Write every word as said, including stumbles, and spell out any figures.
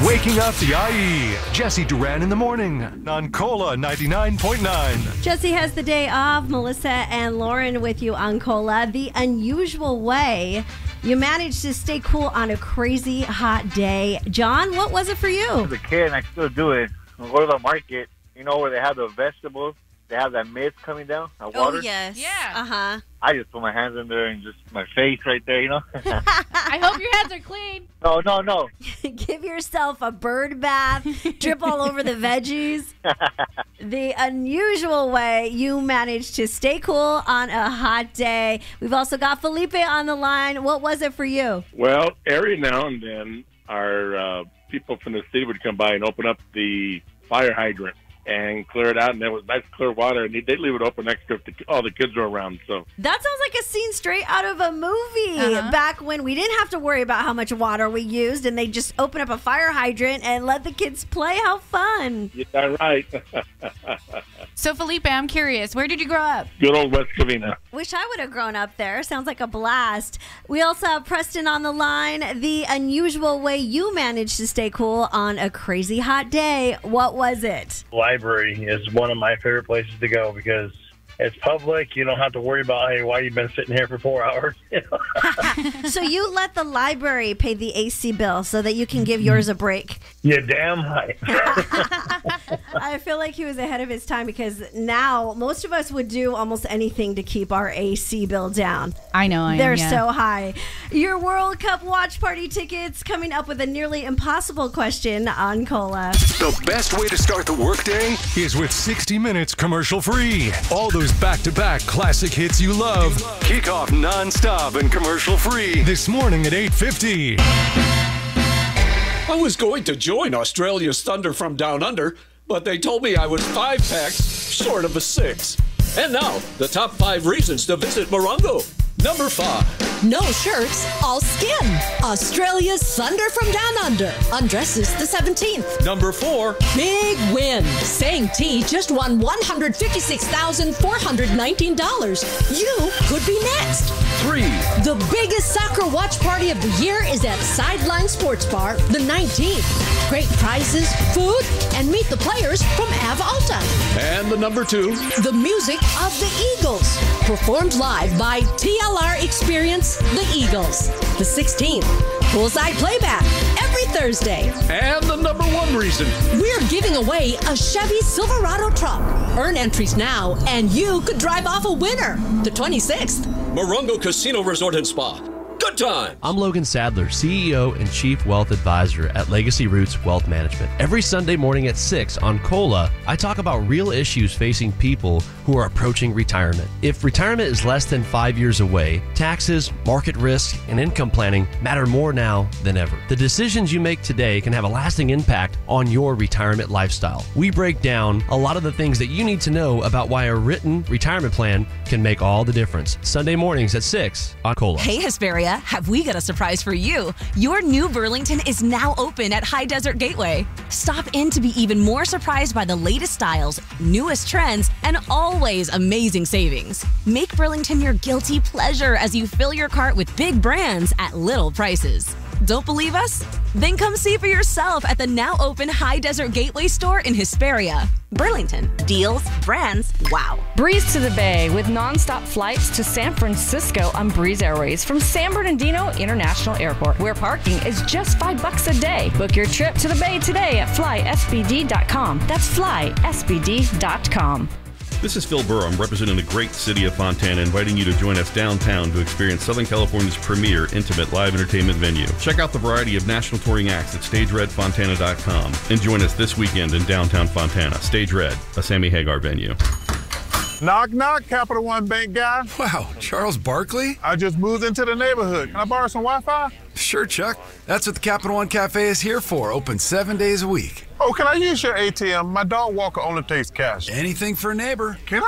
Waking up the I E. Jesse Duran in the morning on Cola ninety-nine point nine. Jesse has the day off. Melissa and Lauren with you on Cola. The unusual way you managed to stay cool on a crazy hot day. John, what was it for you? As a kid, and I still do it. I go to the market, you know, where they have the vegetables. They have that mist coming down, that water. Oh, yes. Yeah. Uh-huh. I just put my hands in there and just my face right there, you know. I hope your hands are clean. No, no, no. Give yourself a bird bath, drip all over the veggies. The unusual way you managed to stay cool on a hot day. We've also got Felipe on the line. What was it for you? Well, every now and then, our uh, people from the city would come by and open up the fire hydrant and clear it out, and there was nice clear water, and they'd leave it open extra if the, all the kids were around. So that sounds like a scene straight out of a movie. Uh-huh. Back when we didn't have to worry about how much water we used, and they just open up a fire hydrant and let the kids play. How fun! yeah, right. So, Felipe, I'm curious. Where did you grow up? Good old West Covina. Wish I would have grown up there. Sounds like a blast. We also have Preston on the line. The unusual way you managed to stay cool on a crazy hot day. What was it? Library is one of my favorite places to go because it's public. You don't have to worry about, hey, why you've been sitting here for four hours. You know? So you let the library pay the A C bill so that you can give yours a break. You're damn right. I feel like he was ahead of his time because now most of us would do almost anything to keep our A C bill down. I know, I They're am, yeah. so high. Your World Cup watch party tickets coming up with a nearly impossible question on Cola. The best way to start the workday is with sixty minutes commercial free. All those back-to-back classic hits you love. Kick off non-stop and commercial free this morning at eight fifty. I was going to join Australia's Thunder from Down Under, but they told me I was five packs short of a six. And now, the top five reasons to visit Morongo. Number five. No shirts, all skin. Australia's Thunder from Down Under undresses the seventeenth. Number four. Big win. Sang T just won one hundred fifty-six thousand four hundred nineteen dollars. You could be next. Three. The biggest soccer watch party of the year is at Sideline Sports Bar, the nineteenth. Great prizes, food, and meet the players from Ave Alta. And the number two. The music of the Eagles, performed live by T L R Experience, the Eagles. The sixteenth, poolside playback every Thursday. And the number one reason. We're giving away a Chevy Silverado truck. Earn entries now, and you could drive off a winner. The twenty-sixth. Morongo Casino Resort and Spa. Good time. I'm Logan Sadler, C E O and Chief Wealth Advisor at Legacy Roots Wealth Management. Every Sunday morning at six on Cola, I talk about real issues facing people who are approaching retirement. If retirement is less than five years away, taxes, market risk, and income planning matter more now than ever. The decisions you make today can have a lasting impact on your retirement lifestyle. We break down a lot of the things that you need to know about why a written retirement plan can make all the difference. Sunday mornings at six on Cola. Hey, Hesperia. Have we got a surprise for you? Your new Burlington is now open at High Desert Gateway. Stop in to be even more surprised by the latest styles, newest trends, and always amazing savings. Make Burlington your guilty pleasure as you fill your cart with big brands at little prices. Don't believe us? Then come see for yourself at the now open High Desert Gateway store in Hesperia. Burlington. Deals, brands, wow. Breeze to the Bay with nonstop flights to San Francisco on Breeze Airways from San Bernardino International Airport, where parking is just five bucks a day. Book your trip to the Bay today at fly S B D dot com. That's fly S B D dot com. This is Phil Burr. I'm representing the great city of Fontana, inviting you to join us downtown to experience Southern California's premier intimate live entertainment venue. Check out the variety of national touring acts at stage red fontana dot com and join us this weekend in downtown Fontana. Stage Red, a Sammy Hagar venue. Knock, knock, Capital One Bank guy. Wow, Charles Barkley? I just moved into the neighborhood. Can I borrow some Wi-Fi? Sure, Chuck. That's what the Capital One Cafe is here for, open seven days a week. Oh, can I use your A T M? My dog walker only takes cash. Anything for a neighbor. Can I?